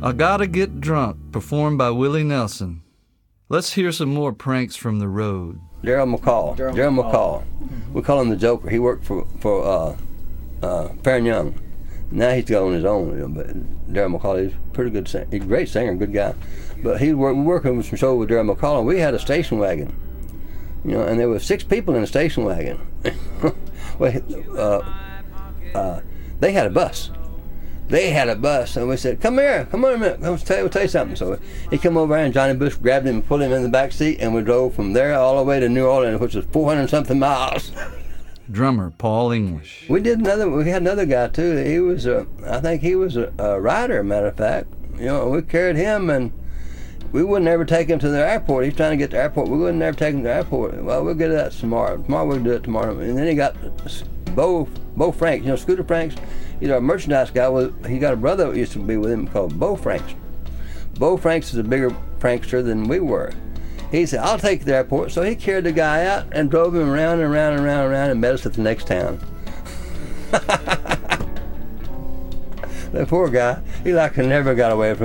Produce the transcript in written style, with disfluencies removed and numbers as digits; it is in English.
I Gotta Get Drunk, performed by Willie Nelson. Let's hear some more pranks from the road. Daryl McCall. We call him the Joker. He worked for Fair and Young. Now he's got on his own, but Daryl McCall, he's a pretty good singer. He's a great singer, good guy. But we working with some show with Daryl McCall, and we had a station wagon. And there were 6 people in the station wagon. They had a bus. And we said, come here, come on a minute, we'll tell you something. So he come over and Johnny Bush grabbed him and pulled him in the back seat, and we drove from there all the way to New Orleans, which was 400-something miles. Drummer Paul English. We had another guy too. He was I think he was a rider, matter of fact. We carried him, and we wouldn't ever take him to the airport. He's trying to get to the airport. We wouldn't ever take him to the airport. Well, we'll get to that tomorrow. We'll do it tomorrow. And then he got Bo Franks, Scooter Franks. He's our merchandise guy. He got a brother that used to be with him called Bo Franks. Bo Franks is a bigger prankster than we were. He said, I'll take you to the airport. So he carried the guy out and drove him around and around and around and around and met us at the next town. That poor guy, he never got away from